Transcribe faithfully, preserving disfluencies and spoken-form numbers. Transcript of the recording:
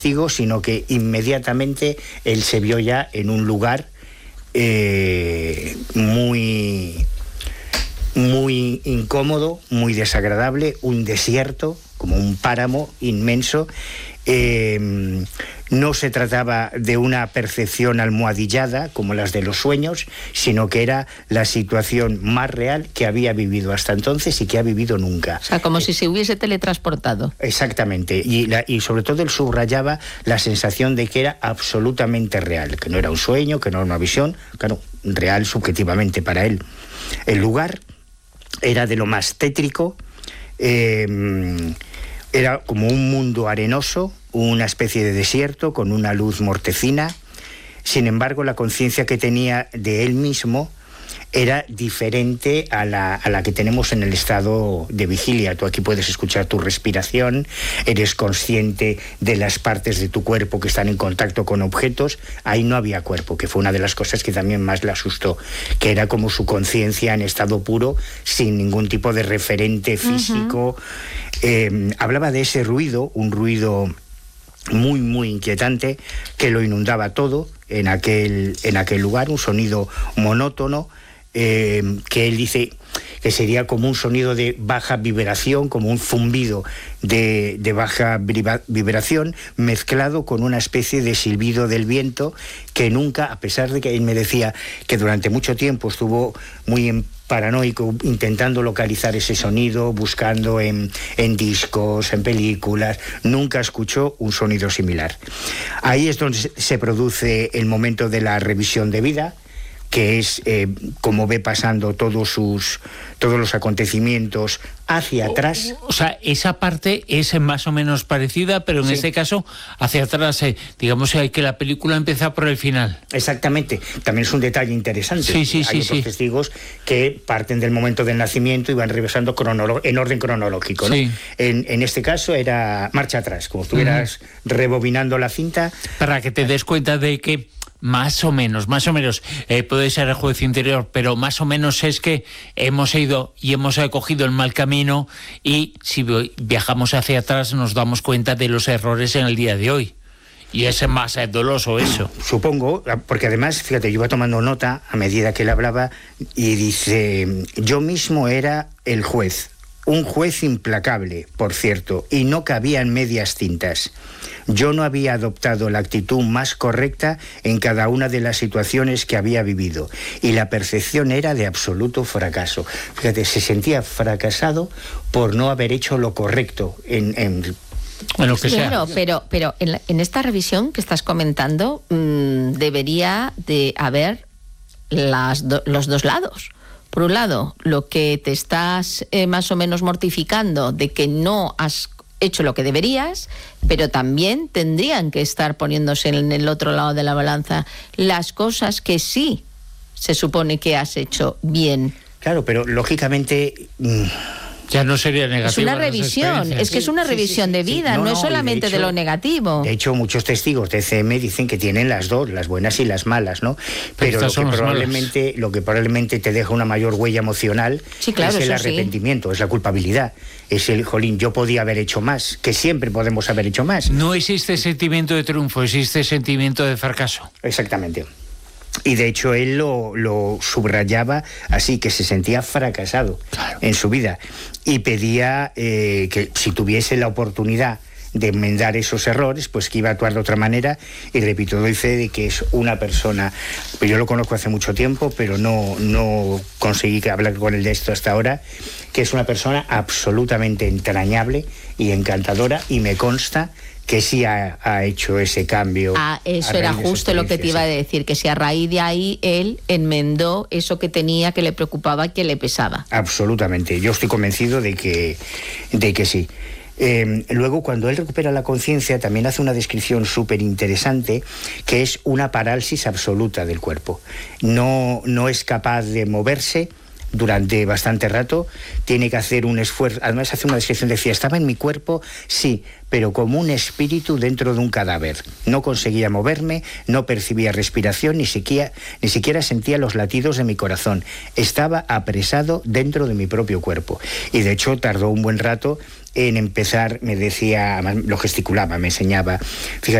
sino que inmediatamente él se vio ya en un lugar eh, muy, muy incómodo, muy desagradable, un desierto, como un páramo inmenso. Eh, no se trataba de una percepción almohadillada como las de los sueños, sino que era la situación más real que había vivido hasta entonces y que ha vivido nunca. O sea, como eh, si se hubiese teletransportado. Exactamente, y, la, y sobre todo él subrayaba la sensación de que era absolutamente real, que no era un sueño, que no era una visión, claro, real subjetivamente para él. El lugar era de lo más tétrico, eh, era como un mundo arenoso, una especie de desierto con una luz mortecina. Sin embargo, la conciencia que tenía de él mismo era diferente a la, a la que tenemos en el estado de vigilia. Tú aquí puedes escuchar tu respiración, eres consciente de las partes de tu cuerpo que están en contacto con objetos. Ahí no había cuerpo, que fue una de las cosas que también más le asustó, que era como su conciencia en estado puro, sin ningún tipo de referente físico. Uh-huh. Eh, hablaba de ese ruido, un ruido muy, muy inquietante, que lo inundaba todo en aquel, en aquel lugar, un sonido monótono, eh, que él dice que sería como un sonido de baja vibración, como un zumbido de, de baja vibración, mezclado con una especie de silbido del viento, que nunca, a pesar de que él me decía que durante mucho tiempo estuvo muy en paranoico, intentando localizar ese sonido, buscando en, en discos, en películas, nunca escuchó un sonido similar. Ahí es donde se produce el momento de la revisión de vida, que es eh, como ve pasando todos sus todos los acontecimientos hacia atrás. O, o sea, esa parte es más o menos parecida, pero en sí. este caso hacia atrás, eh, digamos que la película empieza por el final. Exactamente, también es un detalle interesante. Sí, sí, Hay sí, otros sí. testigos que parten del momento del nacimiento y van revisando cronolo- en orden cronológico, ¿no? Sí. En, en este caso era marcha atrás, como si estuvieras uh-huh. rebobinando la cinta. Para que te des cuenta de que más o menos, más o menos, eh, puede ser el juez interior, pero más o menos es que hemos ido y hemos cogido el mal camino, y si viajamos hacia atrás nos damos cuenta de los errores en el día de hoy. Y es más doloso eso. Supongo, porque además, fíjate, yo iba tomando nota a medida que él hablaba, y dice, yo mismo era el juez. Un juez implacable, por cierto, y no cabía en medias tintas. Yo no había adoptado la actitud más correcta en cada una de las situaciones que había vivido, y la percepción era de absoluto fracaso. Fíjate, se sentía fracasado por no haber hecho lo correcto en... en Bueno, que sea. Claro, pero, pero en, la, en esta revisión que estás comentando, mmm, debería de haber las do, los dos lados. Por un lado, lo que te estás eh, más o menos mortificando de que no has hecho lo que deberías, pero también tendrían que estar poniéndose en el otro lado de la balanza las cosas que sí se supone que has hecho bien. Claro, pero lógicamente... Mmm... ya no sería negativo. Es una revisión, es que es una revisión sí, sí, sí, de vida, sí. no, no es solamente de, hecho, de lo negativo. De hecho, muchos testigos de C M dicen que tienen las dos, las buenas y las malas, ¿no? Pero, Pero lo, que probablemente, lo que probablemente te deja una mayor huella emocional sí, claro, es el arrepentimiento, sí. es la culpabilidad. Es el, jolín, yo podía haber hecho más, que siempre podemos haber hecho más. No existe sentimiento de triunfo, existe sentimiento de fracaso. Exactamente. Y de hecho él lo, lo subrayaba así, que se sentía fracasado claro. en su vida, y pedía eh, que si tuviese la oportunidad de enmendar esos errores, pues que iba a actuar de otra manera. Y repito, doy fe de que es una persona, yo lo conozco hace mucho tiempo, pero no, no conseguí hablar con él de esto hasta ahora, que es una persona absolutamente entrañable y encantadora, y me consta que sí ha, ha hecho ese cambio. Ah, eso era justo lo que te iba a decir, que si a raíz de ahí él enmendó eso que tenía, que le preocupaba y que le pesaba. Absolutamente, yo estoy convencido de que, de que sí. Eh, luego, cuando él recupera la conciencia, también hace una descripción súper interesante, que es una parálisis absoluta del cuerpo. No, no es capaz de moverse durante bastante rato, tiene que hacer un esfuerzo. Además hace una descripción, decía, estaba en mi cuerpo, sí, pero como un espíritu dentro de un cadáver. No conseguía moverme, no percibía respiración, ni siquiera, ni siquiera sentía los latidos de mi corazón. Estaba apresado dentro de mi propio cuerpo. Y de hecho tardó un buen rato en empezar, me decía, lo gesticulaba, me enseñaba, fíjate,